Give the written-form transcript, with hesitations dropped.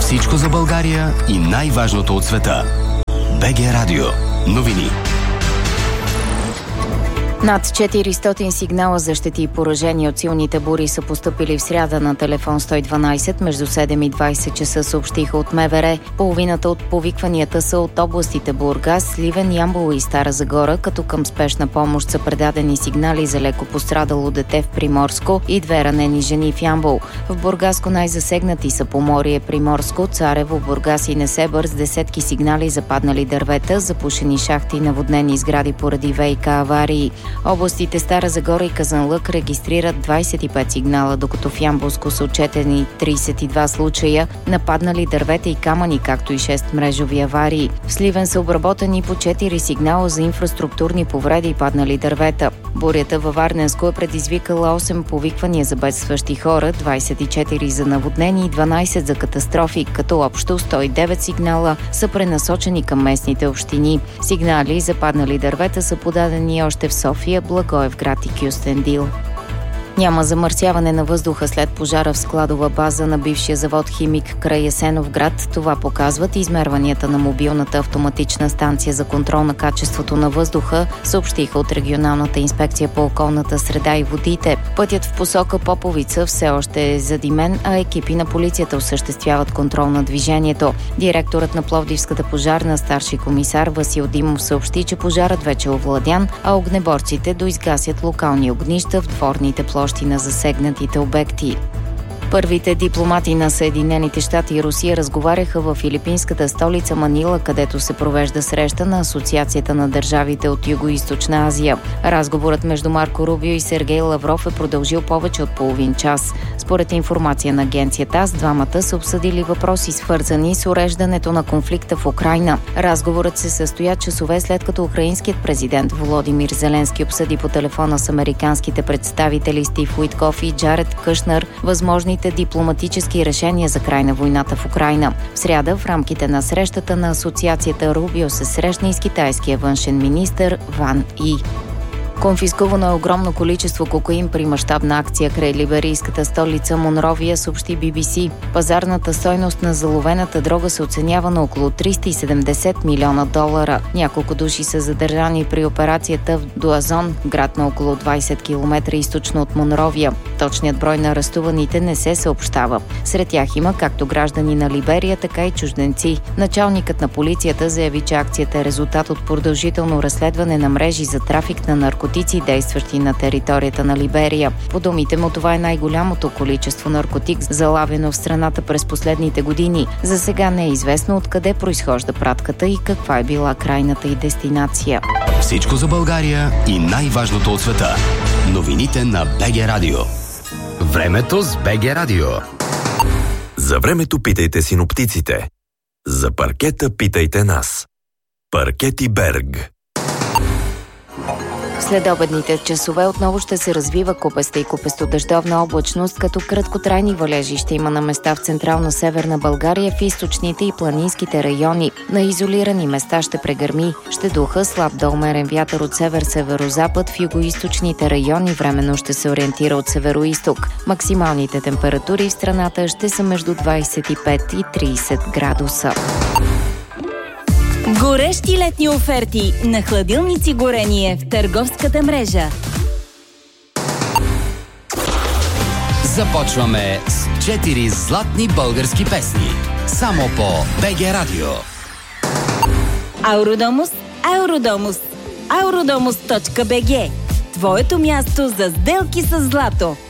Всичко за България и най-важното от света. БГ Радио. Новини. Над 400 сигнала за щети и поражения от силните бури са постъпили в сряда на телефон 112 между 7 и 20 часа, съобщиха от МВР. Половината от повикванията са от областите Бургас, Сливен, Ямбол и Стара Загора, като към спешна помощ са предадени сигнали за леко пострадало дете в Приморско и 2 ранени жени в Ямбол. В Бургаско най-засегнати са Поморие, Приморско, Царево, Бургас и Несебър с десетки сигнали за паднали дървета, запушени шахти и наводнени сгради поради ВиК аварии. Областите Стара Загора и Казанлък регистрират 25 сигнала, докато в Ямболско са отчетени 32 случая на паднали дървета и камъни, както и 6 мрежови аварии. В Сливен са обработени по 4 сигнала за инфраструктурни повреди и паднали дървета. Бурята във Варненско е предизвикала 8 повиквания за бедстващи хора, 24 за наводнени и 12 за катастрофи, като общо 109 сигнала са пренасочени към местните общини. Сигнали за паднали дървета са подадени още в София, Благоевград и Кюстендил. Няма замърсяване на въздуха след пожара в складова база на бившия завод Химик край Есеновград. Това показват измерванията на мобилната автоматична станция за контрол на качеството на въздуха, съобщиха от Регионалната инспекция по околната среда и водите. Пътят в посока Поповица все още е задимен, а екипи на полицията осъществяват контрол на движението. Директорът на Пловдивската пожарна, старши комисар Васил Димов, съобщи, че пожарът вече е овладян, а огнеборците доизгасят локални огнища в дворните площи на засегнатите обекти. Първите дипломати на Съединените щати и Русия разговаряха в филипинската столица Манила, където се провежда среща на Асоциацията на държавите от Югоизточна Азия. Разговорът между Марко Рубио и Сергей Лавров е продължил повече от половин час. Според информация на агенцията ТАСС, двамата са обсъдили въпроси, свързани с уреждането на конфликта в Украйна. Разговорът се състоя часове след като украинският президент Володимир Зеленски обсъди по телефона с американските представители Стив Уитков и Джаред Кушнер възможните дипломатически решения за край на войната в Украйна. В сряда в рамките на срещата на асоциацията Рубио се срещна и с китайския външен министър Ван И. Конфискувано е огромно количество кокаин при мащабна акция край либерийската столица Монровия, съобщи BBC. Пазарната стойност на заловената дрога се оценява на около $370 милиона. Няколко души са задържани при операцията в Дуазон, град на около 20 км източно от Монровия. Точният брой на арестуваните не се съобщава. Сред тях има както граждани на Либерия, така и чужденци. Началникът на полицията заяви, че акцията е резултат от продължително разследване на мрежи за трафик на наркотици, действащи на територията на Либерия. По думите му, това е най-голямото количество наркотик, залавено в страната през последните години. За сега не е известно откъде произхожда пратката и каква е била крайната й дестинация. Всичко за България и най-важното от света. Новините на БГ Радио. Времето с БГ Радио. За времето питайте синоптиците. За паркета питайте нас. Паркети Берг. След обедните часове отново ще се развива купеста и купесто-дъждовна облачност, като краткотрайни валежи ще има на места в централна северна България, в източните и планинските райони. На изолирани места ще прегърми. Ще духа слаб до умерен вятър от север-северозапад, в югоизточните райони временно ще се ориентира от североизток. Максималните температури в страната ще са между 25 и 30 градуса. Горещи летни оферти на хладилници горение в търговската мрежа. Започваме с 4 златни български песни. Само по БГ Радио. Ауродомус, Ауродомус, Aurодомус.bg. Твоето място за сделки с злато.